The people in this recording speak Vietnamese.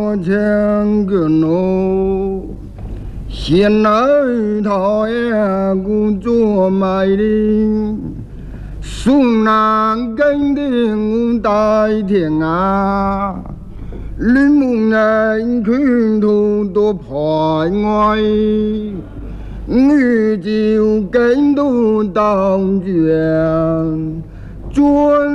千个诺，现来他也故作卖力，苏南根定大天啊，绿木人群头多排外，你就跟到当卷。